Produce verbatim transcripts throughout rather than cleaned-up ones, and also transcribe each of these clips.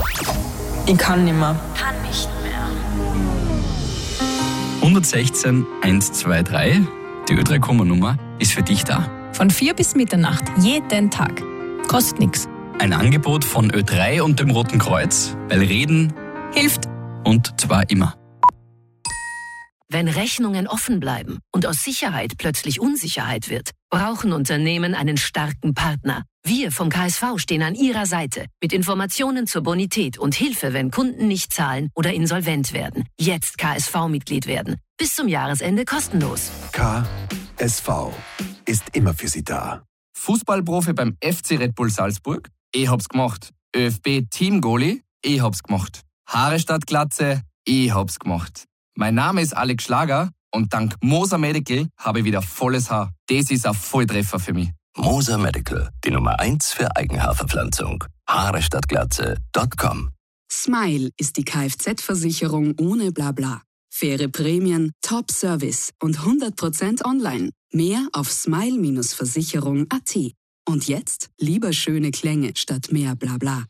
Ich kann nicht mehr. Kann nicht mehr. hundertsechzehn hundertzweiundzwanzig, die Ö drei Komma-Nummer, ist für dich da. Von vier bis Mitternacht, jeden Tag. Kostet nichts. Ein Angebot von Ö drei und dem Roten Kreuz, weil Reden Hilft. und zwar immer. Wenn Rechnungen offen bleiben und aus Sicherheit plötzlich Unsicherheit wird, brauchen Unternehmen einen starken Partner. Wir vom K S V stehen an Ihrer Seite mit Informationen zur Bonität und Hilfe, wenn Kunden nicht zahlen oder insolvent werden. Jetzt K S V-Mitglied werden. Bis zum Jahresende kostenlos. K S V ist immer für Sie da. Fußballprofi beim F C Red Bull Salzburg? Ich hab's gemacht. ÖFB-Team-Goalie? Ich hab's gemacht. Haare statt Glatze? Ich hab's gemacht. Mein Name ist Alex Schlager und dank Moser Medical habe ich wieder volles Haar. Das ist ein Volltreffer für mich. Moser Medical, die Nummer eins für Eigenhaarverpflanzung. Haare statt Glatze Punkt com. Smile ist die Kfz-Versicherung ohne Blabla. Faire Prämien, Top-Service und hundert Prozent online. Mehr auf smile Versicherung Punkt a t. Und jetzt lieber schöne Klänge statt mehr Blabla.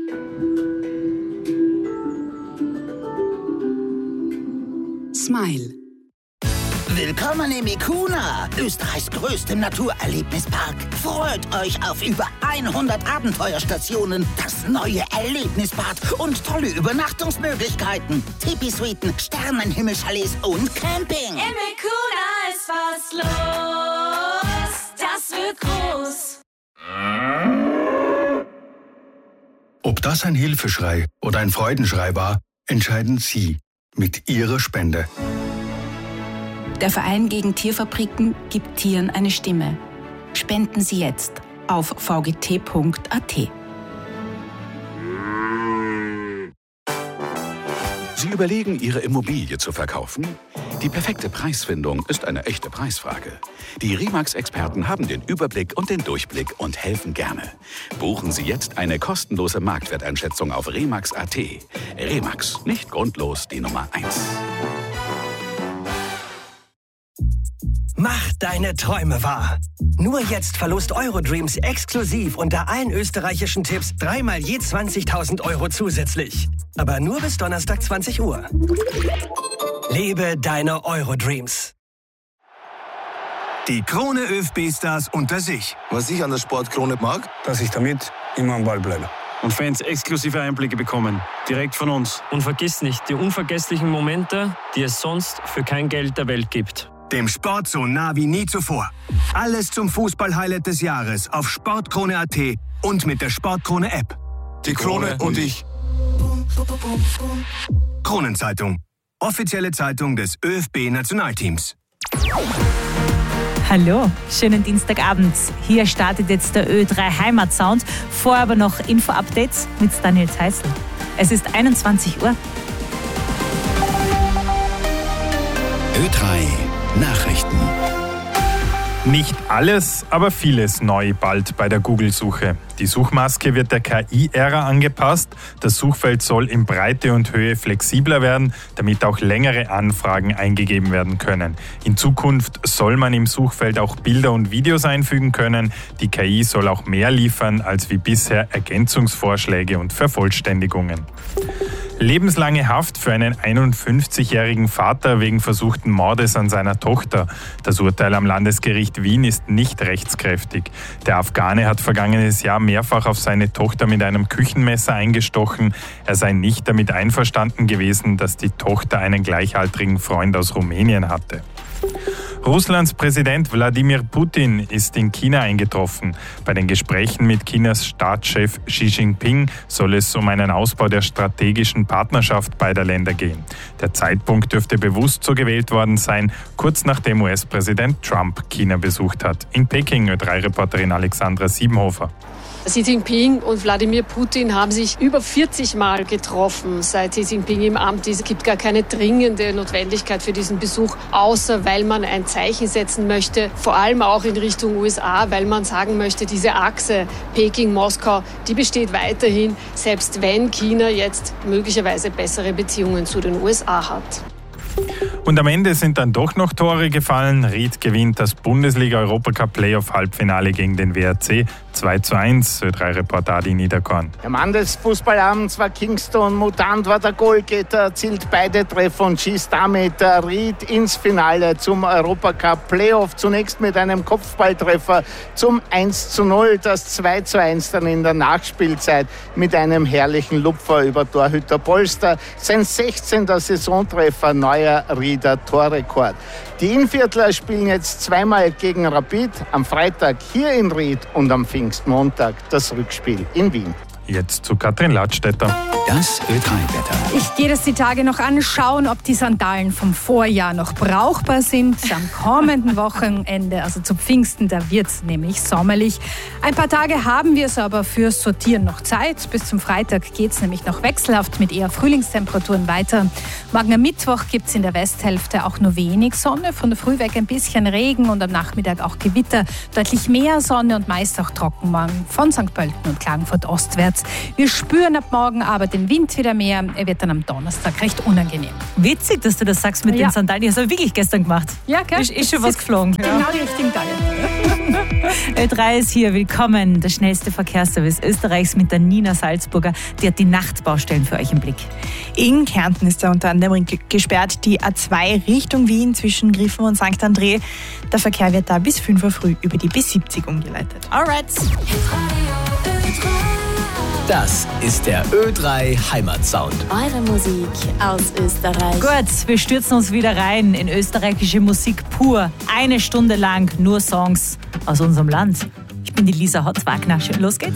Smile. Willkommen im Ikuna, Österreichs größtem Naturerlebnispark. Freut euch auf über hundert Abenteuerstationen, das neue Erlebnisbad und tolle Übernachtungsmöglichkeiten. Tipi-Suiten, Sternenhimmelchalets und Camping. Im Ikuna ist was los, das wird groß. Ob das ein Hilfeschrei oder ein Freudenschrei war, entscheiden Sie mit Ihrer Spende. Der Verein gegen Tierfabriken gibt Tieren eine Stimme. Spenden Sie jetzt auf v g t punkt a t. Sie überlegen, Ihre Immobilie zu verkaufen? Die perfekte Preisfindung ist eine echte Preisfrage. Die Remax-Experten haben den Überblick und den Durchblick und helfen gerne. Buchen Sie jetzt eine kostenlose Marktwerteinschätzung auf remax punkt a t. Remax, nicht grundlos die Nummer eins. Mach deine Träume wahr. Nur jetzt verlost Eurodreams exklusiv unter allen österreichischen Tipps dreimal je zwanzigtausend Euro zusätzlich. Aber nur bis Donnerstag zwanzig Uhr. Lebe deine Eurodreams. Die Krone ÖFB-Stars unter sich. Was ich an der Sportkrone mag, dass ich damit immer am Ball bleibe. Und Fans exklusive Einblicke bekommen, direkt von uns. Und vergiss nicht die unvergesslichen Momente, die es sonst für kein Geld der Welt gibt. Dem Sport so nah wie nie zuvor. Alles zum Fußball-Highlight des Jahres auf sportkrone punkt a t und mit der Sportkrone-App. Die Krone und ich. Kronenzeitung. Offizielle Zeitung des ÖFB-Nationalteams. Hallo, schönen Dienstagabend. Hier startet jetzt der Ö drei Heimatsound. Vorher aber noch Info-Updates mit Daniel Zeissel. Es ist einundzwanzig Uhr. Ö drei Nachrichten. Nicht alles, aber vieles neu bald bei der Google-Suche. Die Suchmaske wird der K I-Ära angepasst. Das Suchfeld soll in Breite und Höhe flexibler werden, damit auch längere Anfragen eingegeben werden können. In Zukunft soll man im Suchfeld auch Bilder und Videos einfügen können. Die K I soll auch mehr liefern als wie bisher Ergänzungsvorschläge und Vervollständigungen. Lebenslange Haft für einen einundfünfzigjährigen Vater wegen versuchten Mordes an seiner Tochter. Das Urteil am Landesgericht Wien ist nicht rechtskräftig. Der Afghane hat vergangenes Jahr mehrfach auf seine Tochter mit einem Küchenmesser eingestochen. Er sei nicht damit einverstanden gewesen, dass die Tochter einen gleichaltrigen Freund aus Rumänien hatte. Russlands Präsident Wladimir Putin ist in China eingetroffen. Bei den Gesprächen mit Chinas Staatschef Xi Jinping soll es um einen Ausbau der strategischen Partnerschaft beider Länder gehen. Der Zeitpunkt dürfte bewusst so gewählt worden sein, kurz nachdem U S-Präsident Trump China besucht hat. In Peking Ö drei Reporterin Alexandra Siebenhofer. Xi Jinping und Wladimir Putin haben sich über vierzig Mal getroffen, seit Xi Jinping im Amt ist. Es gibt gar keine dringende Notwendigkeit für diesen Besuch, außer weil man ein Zeichen setzen möchte, vor allem auch in Richtung U S A, weil man sagen möchte, diese Achse Peking-Moskau, die besteht weiterhin, selbst wenn China jetzt möglicherweise bessere Beziehungen zu den U S A hat. Und am Ende sind dann doch noch Tore gefallen. Ried gewinnt das Bundesliga-Europacup-Playoff-Halbfinale gegen den W R C zwei zu eins, Ö drei Reporter Adi Niederkorn. Der Mann des Fußballabends war Kingston, Mutant war der Goalgetter, erzielt beide Treffer und schießt damit Ried ins Finale zum Europacup Playoff. Zunächst mit einem Kopfballtreffer zum eins zu null, das zwei zu eins dann in der Nachspielzeit mit einem herrlichen Lupfer über Torhüter Polster. Sein sechzehnter Saisontreffer, neuer Rieder Torrekord. Die Innviertler spielen jetzt zweimal gegen Rapid, am Freitag hier in Ried und am Pfingstmontag das Rückspiel in Wien. Jetzt zu Katrin Ladstätter. Das Ö drei Wetter. Ich gehe das die Tage noch anschauen, ob die Sandalen vom Vorjahr noch brauchbar sind. Am kommenden Wochenende, also zu Pfingsten, da wird es nämlich sommerlich. Ein paar Tage haben wir es aber fürs Sortieren noch Zeit. Bis zum Freitag geht es nämlich noch wechselhaft mit eher Frühlingstemperaturen weiter. Morgen am Mittwoch gibt es in der Westhälfte auch nur wenig Sonne. Von der Früh weg ein bisschen Regen und am Nachmittag auch Gewitter. Deutlich mehr Sonne und meist auch trocken morgen von Sankt Pölten und Klagenfurt ostwärts. Wir spüren ab morgen aber den Wind wieder mehr. Er wird dann am Donnerstag recht unangenehm. Witzig, dass du das sagst mit Ja. den Sandalen. Ich habe es wirklich gestern gemacht. Ja, gell? Ist, ist schon was geflogen. Genau die richtigen Tage. Ö drei ist hier, willkommen. Der schnellste Verkehrsservice Österreichs mit der Nina Salzburger. Die hat die Nachtbaustellen für euch im Blick. In Kärnten ist da unter anderem gesperrt die A zwei Richtung Wien zwischen Griffen und Sankt André. Der Verkehr wird da bis fünf Uhr früh über die B siebzig umgeleitet. Alright. Das ist der Ö drei Heimatsound. Eure Musik aus Österreich. Gut, wir stürzen uns wieder rein in österreichische Musik pur. Eine Stunde lang nur Songs aus unserem Land. Ich bin die Lisa Hotz-Wagner. Los geht's.